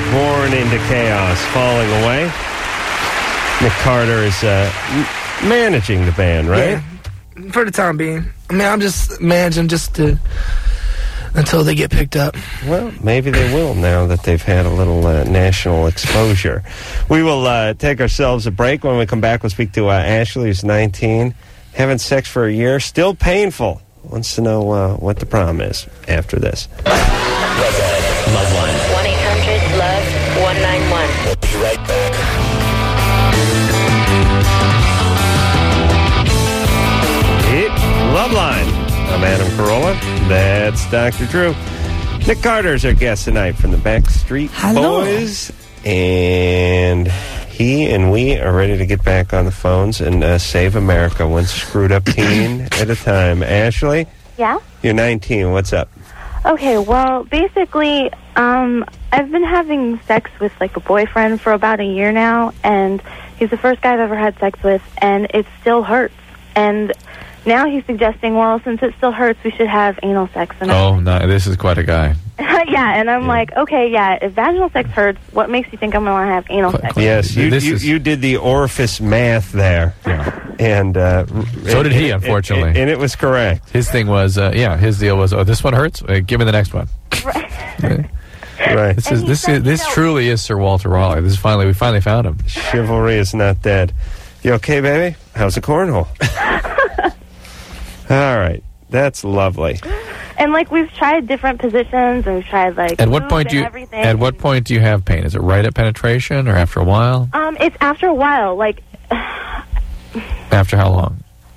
Born into Chaos, falling away. Nick Carter is managing the band, right? Yeah, for the time being. I mean, I'm just managing until they get picked up. Well, maybe they will now that they've had a little national exposure. We will take ourselves a break. When we come back, we'll speak to Ashley, who's 19, having sex for a year, still painful. Wants to know what the problem is after this. Loveline. 1-800-LOVE-191. We'll be right back. Loveline. I'm Adam Carolla. That's Dr. Drew. Nick Carter's our guest tonight from the Backstreet Boys. And he and we are ready to get back on the phones and save America one screwed up teen at a time. Ashley? Yeah? You're 19. What's up? Okay, well, basically, I've been having sex with, like, a boyfriend for about a year now, and he's the first guy I've ever had sex with, and it still hurts. And now he's suggesting, well, since it still hurts, we should have anal sex. And no, this is quite a guy. Yeah, and I'm like, okay, yeah, if vaginal sex hurts, what makes you think I'm going to have anal sex? Yes, you did the orifice math there. Yeah. And so did he, unfortunately. And it was correct. His thing was, his deal was, this one hurts? Give me the next one. Right. Right. This truly is Sir Walter Raleigh. We finally found him. Chivalry is not dead. You okay, baby? How's the cornhole? All right. That's lovely. And, like, we've tried different positions, and we've tried, like, At what point do you have pain? Is it right at penetration or after a while? It's after a while, like... After how long?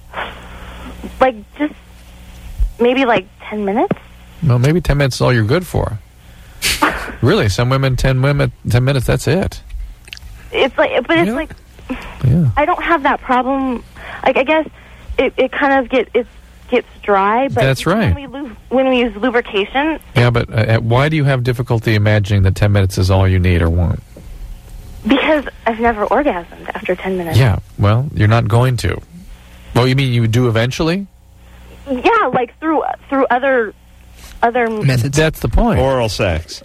Like, just maybe, like, 10 minutes? Well, maybe 10 minutes is all you're good for. Really, some women, 10 minutes, that's it. It's like, but it's like... Yeah. I don't have that problem. Like, I guess it kind of gets dry, but that's right. When we use lubrication... Yeah, but why do you have difficulty imagining that 10 minutes is all you need or want? Because I've never orgasmed after 10 minutes. Yeah, well, you're not going to. Well, you mean you do eventually? Yeah, like through other methods. That's the point. Oral sex,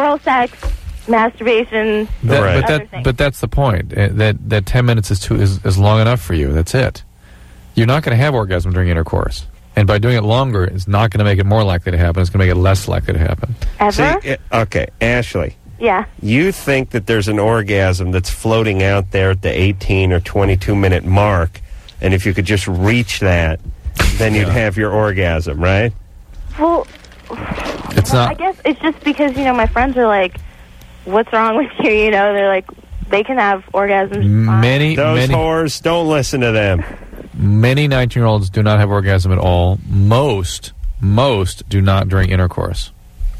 masturbation. But that's the point. That 10 minutes is long enough for you. That's it. You're not going to have orgasm during intercourse. And by doing it longer, it's not going to make it more likely to happen. It's going to make it less likely to happen. Ever? See, okay, Ashley. Yeah. You think that there's an orgasm that's floating out there at the 18 or 22-minute mark, and if you could just reach that, then you'd have your orgasm, right? Well, it's not. I guess it's just because, my friends are like, what's wrong with you? They're like, they can have orgasms. Those whores, don't listen to them. Many 19-year-olds do not have orgasm at all. Most do not during intercourse.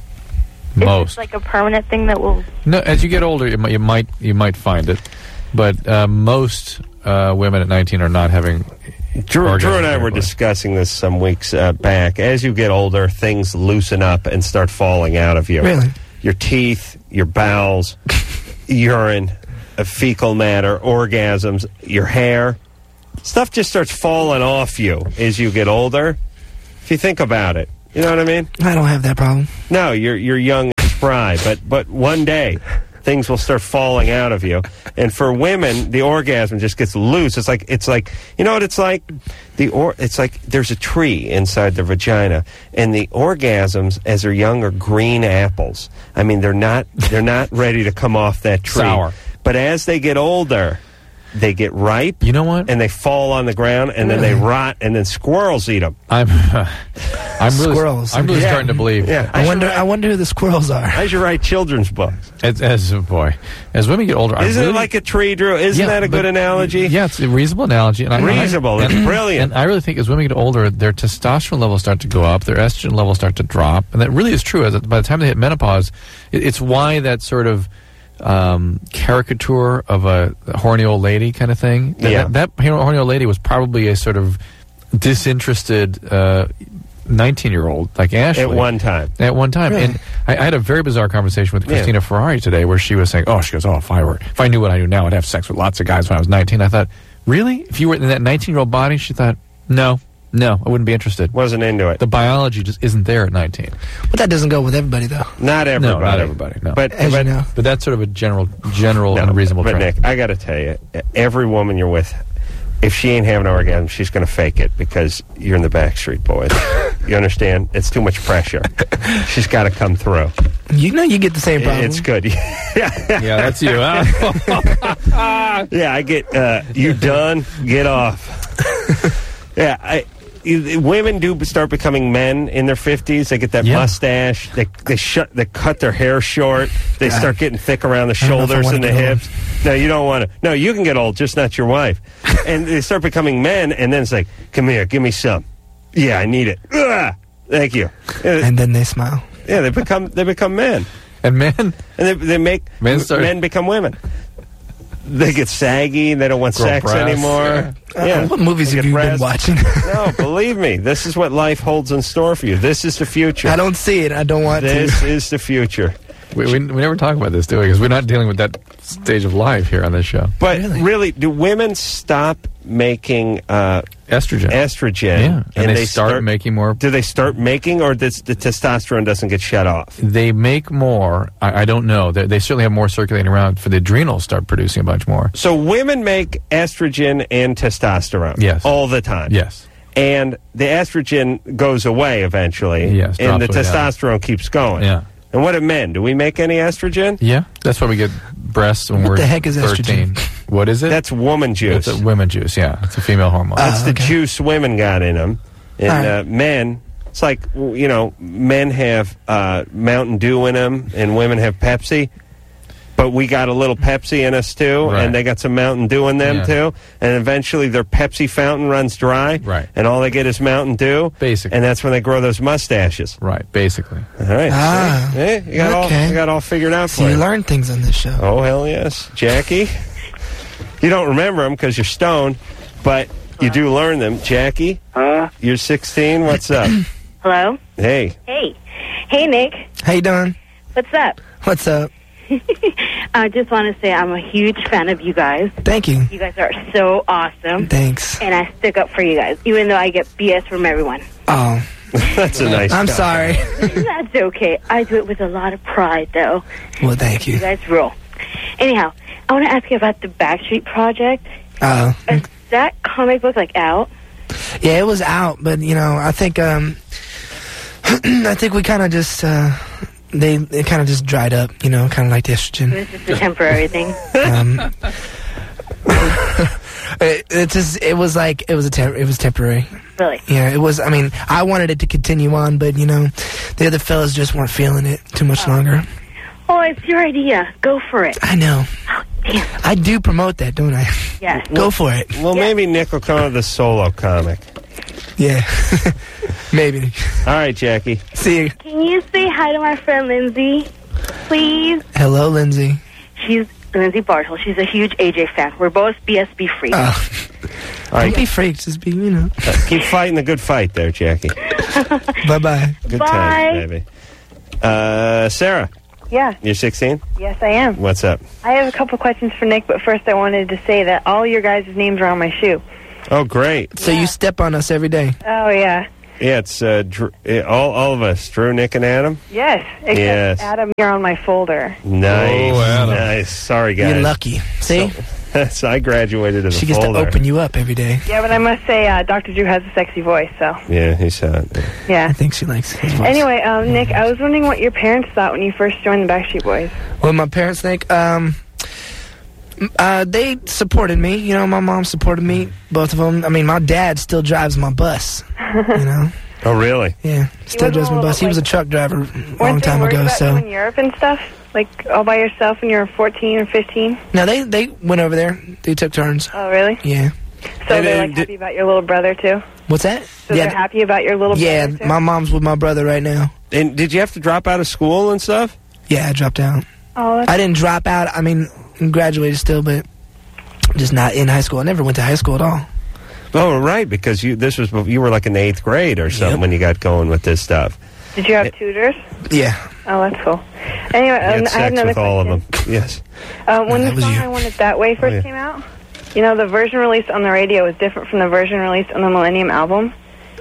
Most. It's like a permanent thing that will... No, as you get older, you might find it, but most women at 19 are not having. Drew and I were discussing this some weeks back. As you get older, things loosen up and start falling out of you. Really? Your teeth, your bowels, urine, fecal matter, orgasms, your hair. Stuff just starts falling off you as you get older. If you think about it. You know what I mean? I don't have that problem. No, you're young and spry, but one day things will start falling out of you. And for women, the orgasm just gets loose. It's like you know what it's like? It's like there's a tree inside the vagina, and the orgasms as they're young are green apples. I mean, they're not ready to come off that tree. Sour. But as they get older, they get ripe. You know what? And they fall on the ground, and then they rot, and then squirrels eat them. I'm really Squirrels. I'm really starting to believe. Yeah. I wonder who the squirrels are. I should write children's books. As women get older, Isn't it like a tree, Drew? Isn't that a good analogy? Yeah, it's a reasonable analogy. And Reasonable. It's brilliant. And I really think as women get older, their testosterone levels start to go up, their estrogen levels start to drop, and that really is true. By the time they hit menopause, it's why that sort of caricature of a horny old lady kind of thing. That horny old lady was probably a sort of disinterested 19-year-old like Ashley. At one time. Really? And I had a very bizarre conversation with Christina Ferrari today where she was saying, if I knew what I knew now, I'd have sex with lots of guys when I was 19. I thought, really? If you were in that 19-year-old body? She thought, no, No, I wouldn't be interested. Wasn't into it. The biology just isn't there at 19. But that doesn't go with everybody, though. Not everybody. No, not everybody. No. But As you know. But that's sort of a general no, and reasonable but trend. Nick, I got to tell you, every woman you're with, if she ain't having an orgasm, she's going to fake it because you're in the Backstreet Boys. You understand? It's too much pressure. She's got to come through. You know you get the same problem. It's good. Yeah, that's you. Huh? Yeah, I get, you done? Get off. Yeah, women do start becoming men in their 50s. They get that mustache. They cut their hair short. They start getting thick around the shoulders and the hips. No, you don't want to. No, you can get old, just not your wife. And they start becoming men, and then it's like, come here, give me some. Yeah, I need it. Ugh, thank you. And then they smile. Yeah, they become men. And men? And they make men become women. They get saggy. They don't want Grow sex breasts, anymore. Yeah. What movies They have get you been breasts. watching? No, believe me, this is what life holds in store for you. This is the future. I don't see it. I don't want This to. is the future. We never talk about this, do we? Because we're not dealing with that stage of life here on this show. But really, do women stop making Estrogen. Yeah. And they start making more. Do they start making, or the testosterone doesn't get shut off? They make more. I don't know. They certainly have more circulating around. For the adrenals, start producing a bunch more. So women make estrogen and testosterone. Yes. All the time. Yes. And the estrogen goes away eventually. Yes, and the drops way down. testosterone keeps going. Yeah. And what do men? Do we make any estrogen? Yeah. That's why we get breasts when What we're the heck is 13. estrogen? What is it? That's woman juice. It's a women juice, yeah. It's a female hormone. That's the okay. juice women got in them. And All right. men, it's like, you know, men have Mountain Dew in them and women have Pepsi. But we got a little Pepsi in us, too, Right. and they got some Mountain Dew in them, Yeah. too. And eventually their Pepsi fountain runs dry, Right. and all they get is Mountain Dew. Basically. And that's when they grow those mustaches. Right, basically. All right. Ah, See? You got all figured out So for you you. learn things on this show. Oh, hell yes. Jackie? You don't remember them because you're stoned, but you do learn them. Jackie? You're 16. What's up? Hello? Hey. Hey. Hey, Nick. How you doing? What's up? What's up? I just want to say I'm a huge fan of you guys. Thank you. You guys are so awesome. Thanks. And I stick up for you guys, even though I get BS from everyone. Oh, That's a nice I'm guy. sorry. That's okay. I do it with a lot of pride, though. Well, thank You you. guys rule. Anyhow, I want to ask you about the Backstreet Project. Is that comic book, like, out? Yeah, it was out, but you know, I think I think we kind of just it kind of just dried up, you know, kind of like the estrogen. This is a temporary thing. It was temporary. Really? Yeah, it was. I mean, I wanted it to continue on, but you know, the other fellas just weren't feeling it too much longer. Oh, it's your idea. Go for it. I know. Oh, damn. I do promote that, don't I? Yes. Go for it. Well, maybe Nick will come up with a solo comic. Yeah, maybe. All right, Jackie. See you. Can you say hi to my friend Lindsay, please? Hello, Lindsay. She's Lindsay Bartle. She's a huge AJ fan. We're both BSB freaks. All Don't right, be freaks. Just be, you know. keep fighting the good fight there, Jackie. Bye-bye. Good Bye. times, baby. Sarah, Yeah, you're 16? yes, I am. What's up? I have a couple questions for Nick, but first I wanted to say that all your guys' names are on my shoe. Oh, great. So you step on us every day. Oh, yeah. Yeah, it's all of us, Drew, Nick, and Adam. Yes, except Yes. Adam, you're on my folder. Nice. Oh, Adam. Nice. Sorry, guys. You're lucky. See? So I graduated as She a gets folder. to open you up every day. Yeah, but I must say, Dr. Drew has a sexy voice, so, Yeah, he's hot. I yeah. think she likes his voice. Anyway, Nick, I was wondering what your parents thought when you first joined the Backstreet Boys. What my parents think? They supported me. You know, my mom supported me. Both of them. I mean, my dad still drives my bus. You know? Oh, really? Yeah, still was drives my all, bus. He was a like, truck driver a Weren't long they time worried ago. about So you in Europe and stuff? Like, all by yourself when you were 14 or 15? no, they went over there. They took turns. Oh, really? Yeah. So And they're, then like, happy about your little brother, too? What's that? So they're happy about your little Yeah, brother, too? my mom's with my brother right now. And did you have to drop out of school and stuff? Yeah, I dropped out. Oh, that's I didn't drop out. I mean, graduated still, but just not in high school. I never went to high school at all. Oh, right, because you were like in the 8th grade or something Yep. when you got going with this stuff. Did you have tutors? Yeah. Oh, that's cool. Anyway, You had I had sex another with all of question. them. Yes. When that the was song you. I Want It That Way first yeah. came out, you know, the version released on the radio was different from the version released on the Millennium album.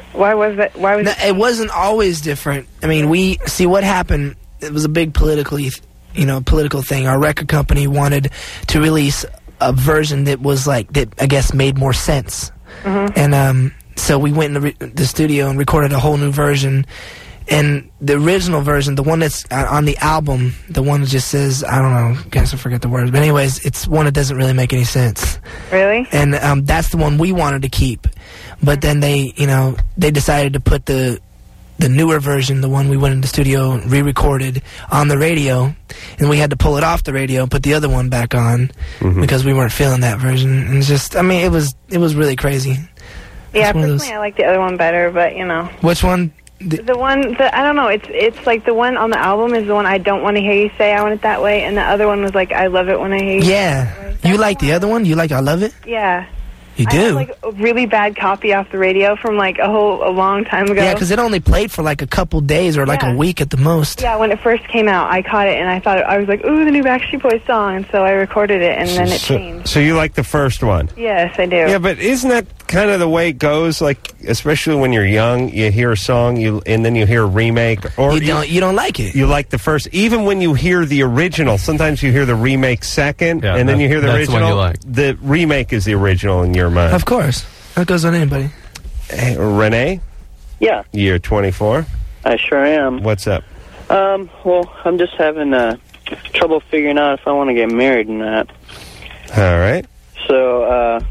Why was that? Why was it wasn't always different. I mean, what happened. It was a big political thing. Our record company wanted to release a version that was that I guess made more sense. And so we went into the studio and recorded a whole new version. And the original version, the one that's on the album, the one that just says, I don't know, guess I forget the words. But anyways, it's one that doesn't really make any sense. Really? And that's the one we wanted to keep. But then they decided to put the newer version, the one we went into the studio and re-recorded, on the radio. And we had to pull it off the radio and put the other one back on because we weren't feeling that version. And it's just, I mean, it was really crazy. Yeah, personally, I like the other one better, but, Which one? The one that, I don't know, it's like the one on the album is the one I don't want to hear you say I want it that way, and the other one was like I love it when I hear you say it that way. You like the other one? You like I love it? Yeah. You do? I had like a really bad copy off the radio from like a long time ago. Yeah, because it only played for like a couple days or like a week at the most. Yeah, when it first came out, I caught it and I thought I was like, ooh, the new Backstreet Boys song, and so I recorded it and then it changed. So you like the first one? Yes, I do. Yeah, but isn't that kind of the way it goes? Like, especially when you're young, you hear a song, and then you hear a remake, or you don't like it. You like the first, even when you hear the original. Sometimes you hear the remake second, and then you hear the original. The one you like. The remake is the original in your mind. Of course, that goes on anybody. Hey, Renee? Yeah. You're 24. I sure am. What's up? Well, I'm just having trouble figuring out if I want to get married or not. All right. So,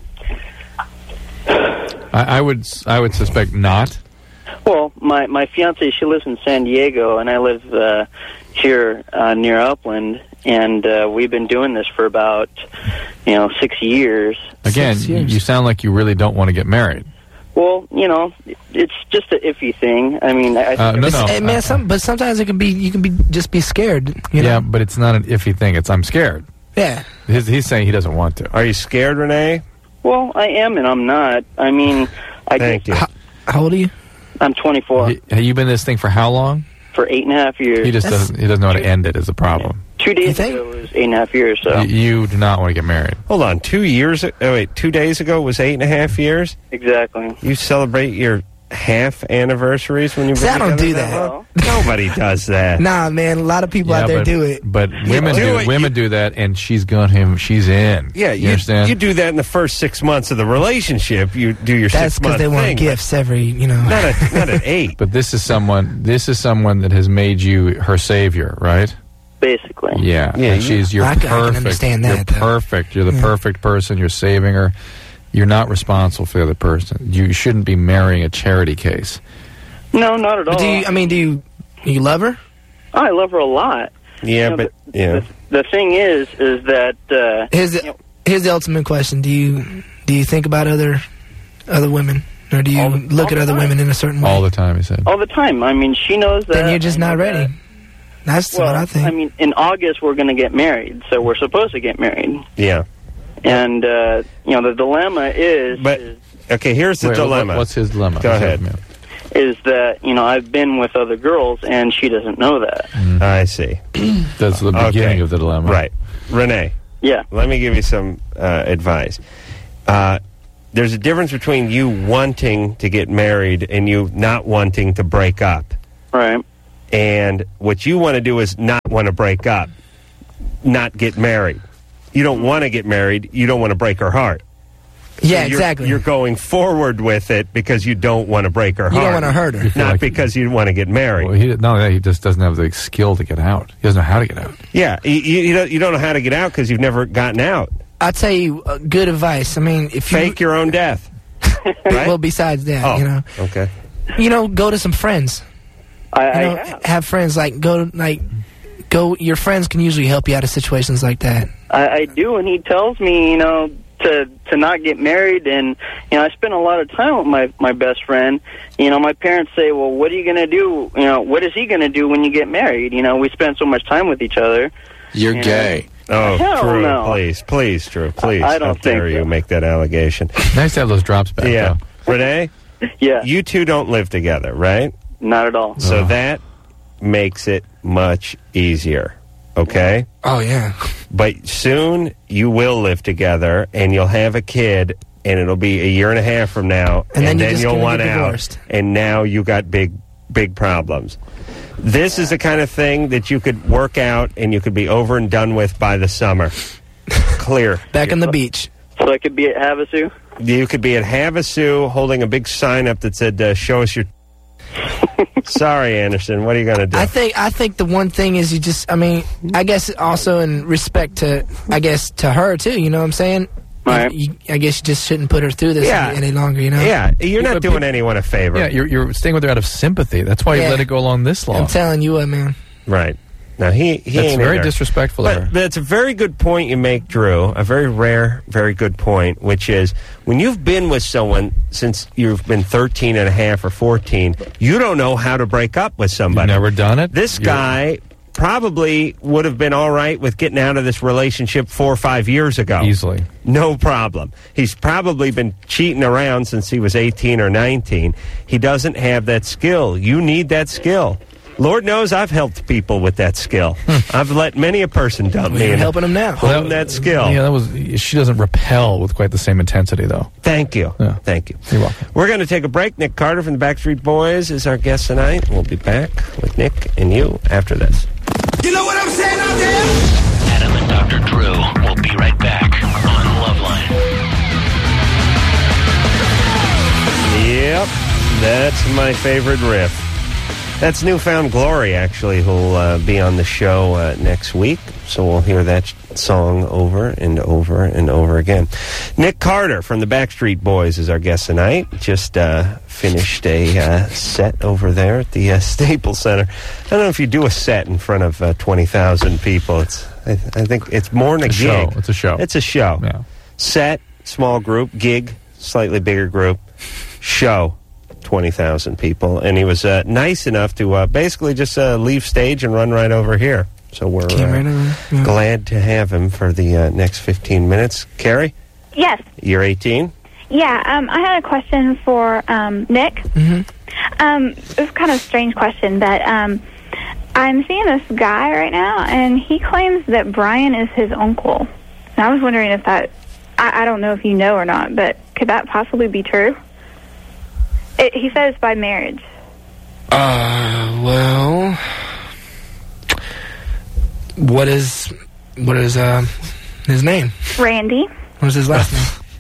I would suspect not. Well, my fiance, she lives in San Diego, and I live here near Upland, and we've been doing this for about 6 years. Again, you sound like you really don't want to get married. Well, it's just an iffy thing. I mean, but sometimes it can be you can just be scared. Yeah, but it's not an iffy thing. It's I'm scared. Yeah. He's saying he doesn't want to. Are you scared, Renee? Well, I am and I'm not. I mean, Thank you. How old are you? I'm 24. Have you been in this thing for how long? For 8.5 years. He doesn't know how to end it is a problem. 2 days ago was 8.5 years. So you do not want to get married. Hold on, 2 years? 2 days ago was 8.5 years. Exactly. You celebrate your half anniversaries when you. See, I don't do that. Nobody does that. Nah, man. A lot of people out there do it. But women do that, and she's in. Yeah, you understand? You do that in the first 6 months of the relationship. You do your 6 month That's because they want gifts every. Not at 8. But this is someone that has made you her savior, right? Basically. Yeah. And you're perfect. I can understand that. You're perfect. You're the perfect person. You're saving her. You're not responsible for the other person. You shouldn't be marrying a charity case. No, not at all. Do you love her? I love her a lot. Yeah, the thing is that here's the ultimate question: Do you think about other women, or do you look at other women in a certain way? All the time, he said. All the time. I mean, she knows that. Then you're just not ready. That's what I think. I mean, in August we're going to get married, so we're supposed to get married. Yeah. And the dilemma is. Okay, here's the dilemma. What's his dilemma? Go ahead. Is that I've been with other girls and she doesn't know that. I see. That's the beginning of the dilemma, right? Renee. Yeah. Let me give you some advice. There's a difference between you wanting to get married and you not wanting to break up. Right. And what you want to do is not want to break up, not get married. You don't want to get married. You don't want to break her heart. Yeah, exactly. You're going forward with it because you don't want to break her heart. You don't want to hurt her. Not because you want to get married. Well, he just doesn't have the skill to get out. He doesn't know how to get out. Yeah, you don't know how to get out because you've never gotten out. I'll tell you good advice. I mean, if you... Fake your own death. Right? Well, besides that, Okay. Go to some friends. I have friends, go, your friends can usually help you out of situations like that. I do, and he tells me, to not get married, and I spend a lot of time with my best friend. My parents say, well, what are you going to do? What is he going to do when you get married? We spend so much time with each other. You're gay. Oh, hell Drew, no. please, Drew, please. I don't How dare think so. you make that allegation. Nice to have those drops back, Yeah. though. Renee? Yeah. You two don't live together, right? Not at all. So that makes it much easier, okay? Oh, yeah. But soon you will live together, and you'll have a kid and it'll be a year and a half from now, and then you'll want out, and now you got big problems. This is the kind of thing that you could work out, and you could be over and done with by the summer. Clear. Back on the beach. So I could be at Havasu? You could be at Havasu holding a big sign up that said, show us your... Sorry, Anderson. What are you going to do? I think the one thing is you just, I guess also in respect to, to her, too, you know what I'm saying? Right. I guess you just shouldn't put her through this any longer, you know? Yeah, you're not doing anyone a favor. Yeah, you're staying with her out of sympathy. That's why you let it go along this long. I'm telling you what, man. Right. Now, he That's ain't very disrespectful to her. That's a very good point you make, Drew. A very rare, very good point, which is when you've been with someone since you've been 13 and a half or 14, you don't know how to break up with somebody. You've never done it? This guy probably would have been all right with getting out of this relationship 4 or 5 years ago. Easily. No problem. He's probably been cheating around since he was 18 or 19. He doesn't have that skill. You need that skill. Lord knows I've helped people with that skill. I've let many a person dump me. You're helping them now. Hone that skill. Yeah, she doesn't repel with quite the same intensity, though. Thank you. Yeah. Thank you. You're welcome. We're going to take a break. Nick Carter from the Backstreet Boys is our guest tonight. We'll be back with Nick and you after this. You know what I'm saying out there? Adam and Dr. Drew will be right back on Loveline. Yep, that's my favorite riff. That's Newfound Glory, actually, who'll be on the show next week. So we'll hear that song over and over and over again. Nick Carter from the Backstreet Boys is our guest tonight. Just finished a set over there at the Staples Center. I don't know if you do a set in front of 20,000 people. I think it's more than a gig. It's a show. It's a show. Yeah. Set, small group. Gig, slightly bigger group. Show. 20,000 people, and he was nice enough to basically just leave stage and run right over here. So we're glad to have him for the next 15 minutes. Carrie? Yes. You're 18? Yeah, I had a question for Nick. Mm-hmm. It's kind of a strange question, but I'm seeing this guy right now, and he claims that Brian is his uncle. And I was wondering if that, I don't know if you know or not, but could that possibly be true? He says by marriage. Well, what is his name? Randy. What's his last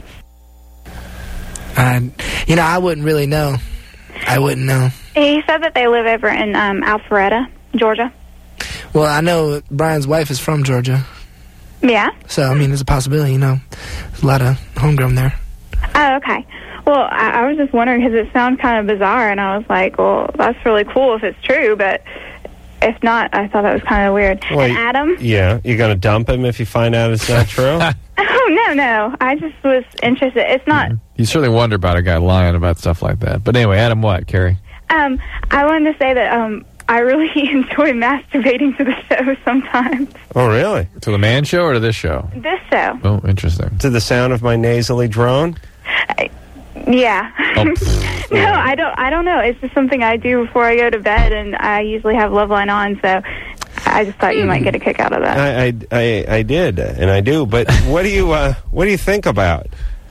name? I wouldn't really know. I wouldn't know. He said that they live over in Alpharetta, Georgia. Well, I know Brian's wife is from Georgia. Yeah? So, there's a possibility, There's a lot of homegrown there. Oh, okay. Well, I was just wondering because it sounds kind of bizarre, and I was like, well, that's really cool if it's true, but if not, I thought that was kind of weird. Well, and Adam? Yeah, you're going to dump him if you find out it's not true? Oh, no. I just was interested. It's not... You certainly wonder about a guy lying about stuff like that. But anyway, Adam, what, Carrie? I wanted to say that I really enjoy masturbating to the show sometimes. Oh, really? To the Man Show or to this show? This show. Oh, interesting. To the sound of my nasally drone? Yeah. Oh, no, I don't know. It's just something I do before I go to bed, and I usually have Loveline on, so I just thought you might get a kick out of that. I did, and I do. But what do you think about?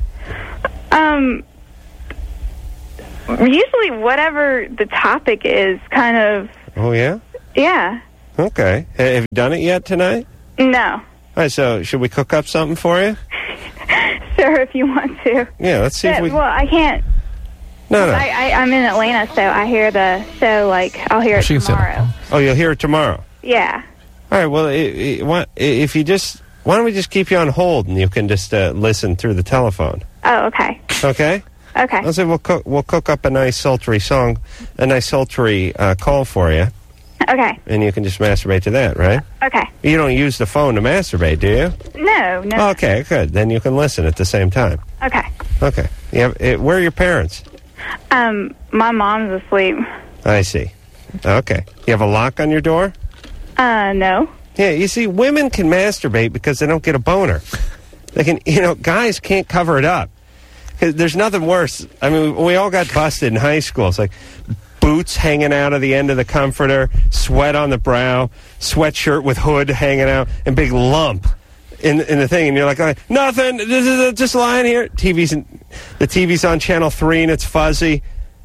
Usually whatever the topic is, kind of. Oh, yeah? Yeah. Okay. Have you done it yet tonight? No. All right, so should we cook up something for you? Sure, if you want to. Yeah, let's see if we... Well, I can't. No. I'm in Atlanta, so I hear the show, I'll hear it tomorrow. Oh, you'll hear it tomorrow? Yeah. All right, well, if you just... Why don't we just keep you on hold, and you can just listen through the telephone? Oh, okay. Okay? Okay. I'll say we'll cook up a nice sultry song, a nice sultry call for you. Okay. And you can just masturbate to that, right? Okay. You don't use the phone to masturbate, do you? No. Oh, okay, good. Then you can listen at the same time. Okay. Okay. Where are your parents? My mom's asleep. I see. Okay. You have a lock on your door? No. Yeah, you see, women can masturbate because they don't get a boner. They can, guys can't cover it up. 'Cause there's nothing worse. We all got busted in high school. It's like boots hanging out of the end of the comforter, sweat on the brow, sweatshirt with hood hanging out, and big lump in the thing, and you're like, nothing. This is just lying here. The TV's on channel 3, and it's fuzzy.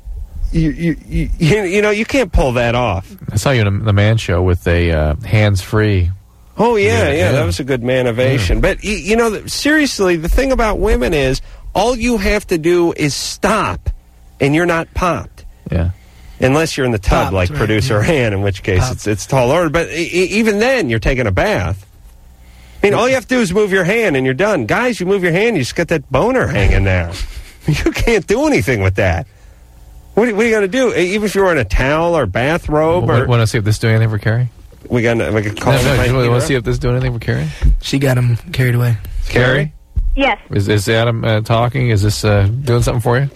You can't pull that off. I saw you in the Man Show with a hands-free. Oh yeah, that was a good manovation. But seriously, the thing about women is all you have to do is stop, and you're not popped. Yeah. Unless you're in the tub, like producer Han, in which case it's tall order. But even then, you're taking a bath. I mean, all you have to do is move your hand, and you're done. Guys, you move your hand, you just got that boner hanging there. You can't do anything with that. What are you going to do? Even if you're in a towel or bathrobe? Want to see if this is doing anything for Carrie? We got to call him. Want to see if this is doing anything for Carrie? She got him carried away. Carrie? Yes. Is Adam talking? Is this doing something for you?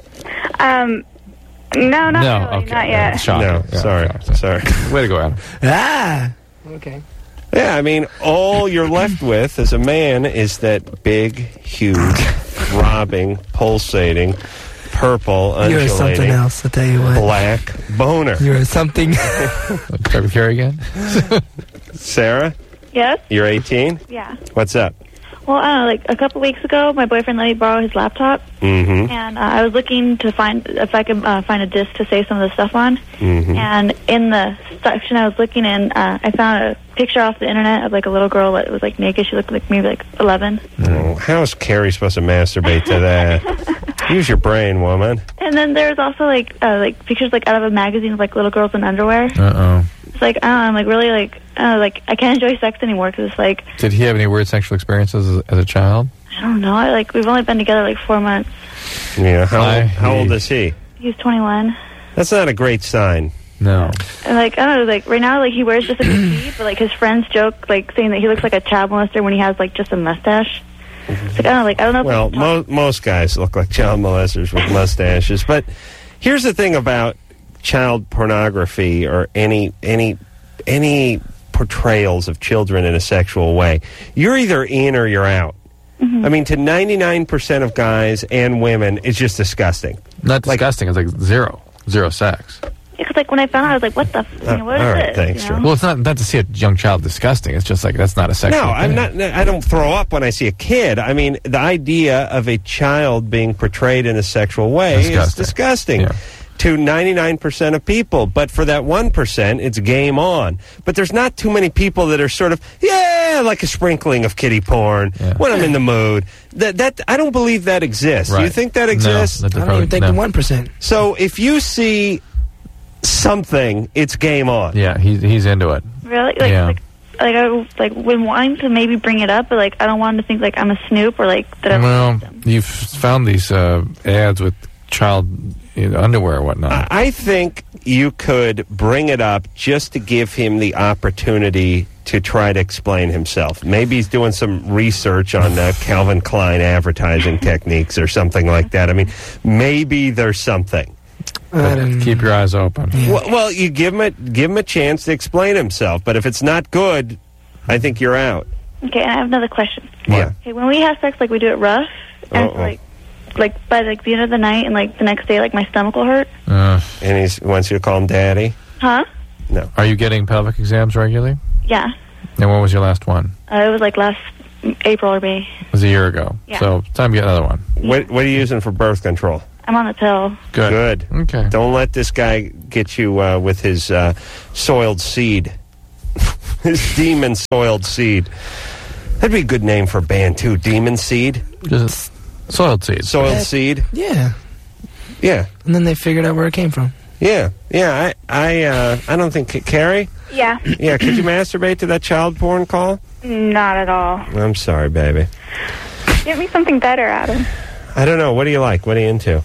No, not really. Okay. Not yet. No, sorry. Way to go, Adam. Okay. Yeah, I mean, all you're left with as a man is that big, huge, throbbing, pulsating, purple, undulating, you're something else, I'll tell you what. Black boner. You're something. Try to Carrie again? Sarah? Yes? You're 18? Yeah. What's up? Well, I don't know, like a couple weeks ago, my boyfriend let me borrow his laptop, and I was looking to find if I could find a disc to save some of the stuff on. And in the section I was looking in, I found a picture off the internet of like a little girl that was like naked. She looked like maybe like 11. Oh, how is Carrie supposed to masturbate to that? Use your brain, woman. And then there's also like pictures like out of a magazine of like little girls in underwear. It's like, I don't know, I'm like really like I can't enjoy sex anymore because it's like. Did he have any weird sexual experiences as a child? I don't know. We've only been together like 4 months. Yeah. How old is he? He's 21. That's not a great sign. No. And like, I don't know, like right now, like he wears just a goatee, but like his friends joke, like saying that he looks like a child molester when he has like just a mustache. It's like, I don't know. Well, most guys look like child molesters with mustaches. But here's the thing about child pornography or any portrayals of children in a sexual way. You're either in or you're out. I mean, to 99% of guys and women, it's just disgusting. Not disgusting. It's like zero sex. Because like when I found out, I was like, "What the? What is this?" Thanks, you know? Well, it's not to see a young child disgusting. It's just like that's not a sexual. No, I'm thing. not. I don't throw up when I see a kid. I mean, the idea of a child being portrayed in a sexual way is disgusting. Yeah. To 99% of people, but for that 1%, it's game on. But there's not too many people that are sort of, like a sprinkling of kiddie porn when I'm in the mood. That I don't believe that exists. Right. Do you think that exists? I don't even think the 1%. So if you something, it's game on. Yeah, he's into it. Really? I been wanting to maybe bring it up, but like I don't want him to think like I'm a snoop or like that. Well, you've found these ads with child underwear or whatnot. I think you could bring it up just to give him the opportunity to try to explain himself. Maybe he's doing some research on Calvin Klein advertising techniques or something like that. I mean, maybe there's something. Keep your eyes open. Yeah. Well, you give him a chance to explain himself. But if it's not good, I think you're out. Okay, and I have another question. Yeah. Okay, when we have sex, like we do it rough, and it's like by like the end of the night and like the next day, like my stomach will hurt. And he wants you to call him Daddy. Huh? No. Are you getting pelvic exams regularly? Yeah. And when was your last one? It was like last April or May. It was a year ago. Yeah. So time to get another one. What are you using for birth control? I'm on the pill. Good. Okay. Don't let this guy get you with his soiled seed. His demon soiled seed. That'd be a good name for a band, too. Demon Seed. Just soiled seed. Soiled seed. Yeah. Yeah. And then they figured out where it came from. Yeah. Yeah. I don't think... Carrie? Yeah. Yeah, could you masturbate to that child porn call? Not at all. I'm sorry, baby. Get me something better, Adam. I don't know. What do you like? What are you into?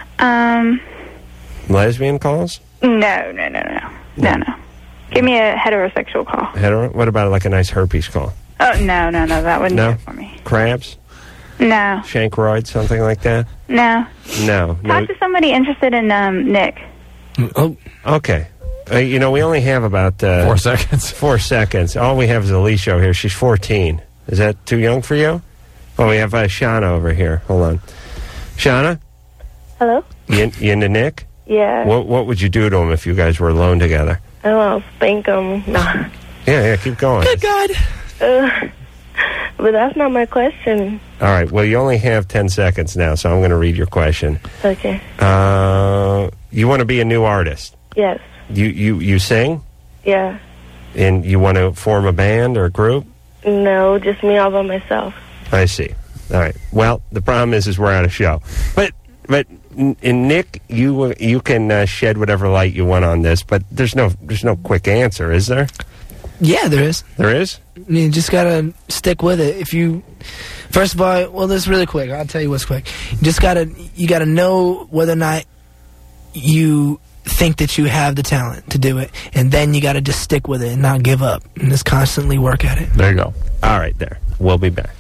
Lesbian calls? No. Give me a heterosexual call. What about like a nice herpes call? Oh, no. That wouldn't do it for me. Crabs? No. Shankroids, something like that? No. No. Talk to somebody interested in Nick. Oh. Okay. We only have about... 4 seconds. 4 seconds. All we have is Alicia here. She's 14. Is that too young for you? Oh, we have Shauna over here. Hold on. Shauna? Hello? You into Nick? Yeah. What would you do to him if you guys were alone together? Oh, spank him. No. Yeah, keep going. Good God. But that's not my question. All right. Well, you only have 10 seconds now, so I'm going to read your question. Okay. You want to be a new artist? Yes. You sing? Yeah. And you want to form a band or a group? No, just me all by myself. I see. All right. Well, the problem is we're on a show. But Nick, you can shed whatever light you want on this, but there's no quick answer, is there? Yeah, there is. There is? You just gotta stick with it. First of all, well, this is really quick. I'll tell you what's quick. You gotta know whether or not you think that you have the talent to do it, and then you gotta just stick with it and not give up, and just constantly work at it. There you go. All right, there. We'll be back.